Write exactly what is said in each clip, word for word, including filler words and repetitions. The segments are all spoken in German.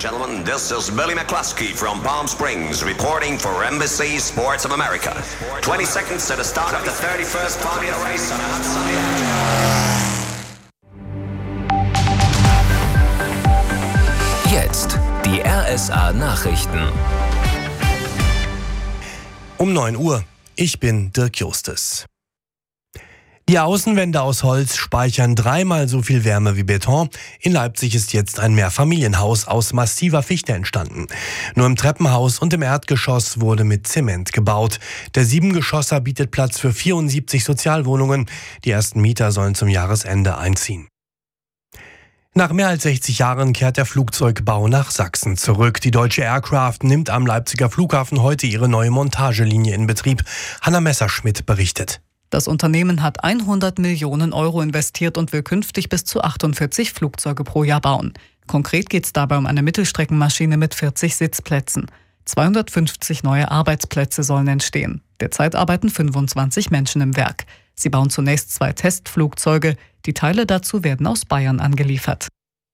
gentlemen, this is Billy McCluskey from Palm Springs reporting for N B C Sports of America. twenty seconds to the start of the thirty-first Formula race on a hot sunny day. Jetzt die R S A Nachrichten. Um neun Uhr. Ich bin Dirk Justes. Die Außenwände aus Holz speichern dreimal so viel Wärme wie Beton. In Leipzig ist jetzt ein Mehrfamilienhaus aus massiver Fichte entstanden. Nur im Treppenhaus und im Erdgeschoss wurde mit Zement gebaut. Der Siebengeschosser bietet Platz für vierundsiebzig Sozialwohnungen. Die ersten Mieter sollen zum Jahresende einziehen. Nach mehr als sechzig Jahren kehrt der Flugzeugbau nach Sachsen zurück. Die Deutsche Aircraft nimmt am Leipziger Flughafen heute ihre neue Montagelinie in Betrieb. Hanna Messerschmidt berichtet. Das Unternehmen hat hundert Millionen Euro investiert und will künftig bis zu achtundvierzig Flugzeuge pro Jahr bauen. Konkret geht es dabei um eine Mittelstreckenmaschine mit vierzig Sitzplätzen. zweihundertfünfzig neue Arbeitsplätze sollen entstehen. Derzeit arbeiten fünfundzwanzig Menschen im Werk. Sie bauen zunächst zwei Testflugzeuge. Die Teile dazu werden aus Bayern angeliefert.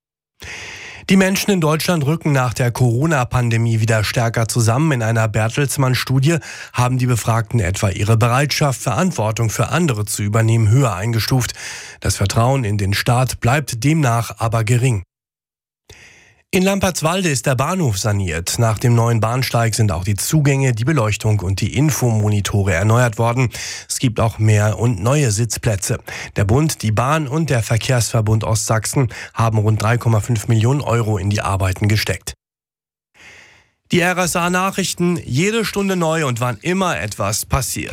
Die Menschen in Deutschland rücken nach der Corona-Pandemie wieder stärker zusammen. In einer Bertelsmann-Studie haben die Befragten etwa ihre Bereitschaft, Verantwortung für andere zu übernehmen, höher eingestuft. Das Vertrauen in den Staat bleibt demnach aber gering. In Lampertswalde ist der Bahnhof saniert. Nach dem neuen Bahnsteig sind auch die Zugänge, die Beleuchtung und die Infomonitore erneuert worden. Es gibt auch mehr und neue Sitzplätze. Der Bund, die Bahn und der Verkehrsverbund Ostsachsen haben rund drei Komma fünf Millionen Euro in die Arbeiten gesteckt. Die R S A-Nachrichten, jede Stunde neu und wann immer etwas passiert.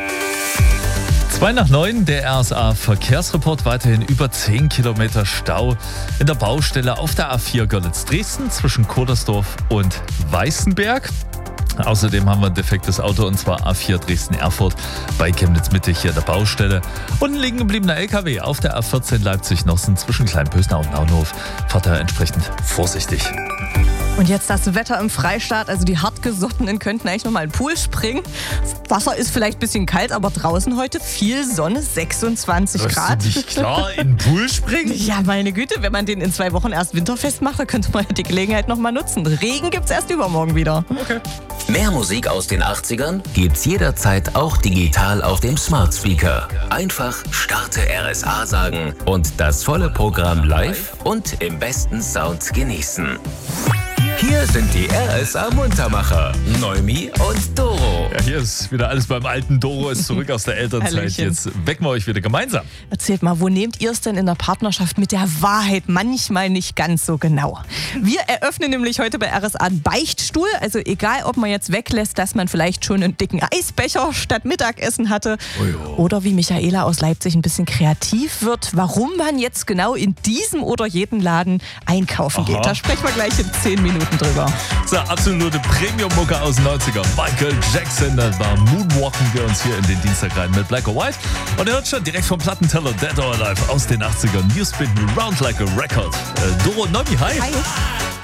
Zwei nach neun, der R S A-Verkehrsreport, weiterhin über zehn Kilometer Stau in der Baustelle auf der A vier Görlitz-Dresden zwischen Kodersdorf und Weißenberg. Außerdem haben wir ein defektes Auto und zwar A vier Dresden-Erfurt bei Chemnitz-Mitte hier der Baustelle. Und ein liegen gebliebener L K W auf der A vierzehn Leipzig-Nossen zwischen Kleinpösner und Naunhof. Fahrt da entsprechend vorsichtig. Und jetzt das Wetter im Freistaat, also die Hartgesottenen könnten eigentlich nochmal in den Pool springen. Wasser ist vielleicht ein bisschen kalt, aber draußen heute viel Sonne, sechsundzwanzig Grad. Ist nicht klar, in den Pool springen? Ja, meine Güte, wenn man den in zwei Wochen erst winterfest macht, dann könnte man ja die Gelegenheit nochmal nutzen. Regen gibt's erst übermorgen wieder. Okay. Mehr Musik aus den achtzigern gibt's jederzeit auch digital auf dem Smart Speaker. Einfach Starte R S A sagen und das volle Programm live und im besten Sound genießen. Hier sind die R S A-Muntermacher, Neumi und Doro. Ja, hier ist wieder alles beim alten. Doro ist zurück aus der Elternzeit. Hallöchen. Jetzt wecken wir euch wieder gemeinsam. Erzählt mal, wo nehmt ihr es denn in der Partnerschaft mit der Wahrheit manchmal nicht ganz so genau? Wir eröffnen nämlich heute bei R S A einen Beichtstuhl. Also egal, ob man jetzt weglässt, dass man vielleicht schon einen dicken Eisbecher statt Mittagessen hatte. Oh oder wie Michaela aus Leipzig ein bisschen kreativ wird, warum man jetzt genau in diesem oder jeden Laden einkaufen Aha. geht. Da sprechen wir gleich in zehn Minuten drüber. So, absolute Premium-Mucke aus den neunzigern. Michael Jackson, das war Moonwalken wir uns hier in den Dienstag rein mit Black or White. Und ihr hört schon direkt vom Plattenteller Dead or Alive aus den achtzigern. New Spin Me Round Like a Record. Äh, Doro und Nomi, hi. Hi.